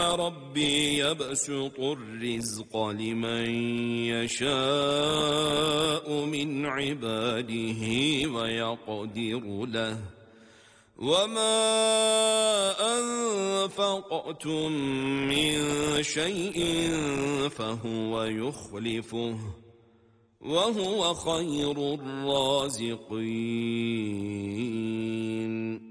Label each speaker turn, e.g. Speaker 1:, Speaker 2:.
Speaker 1: ربي يبسط الرزق لمن يشاء من عباده ويقدر له وما أنفقتم من شيء فهو يخلفه وهو خير الرازقين.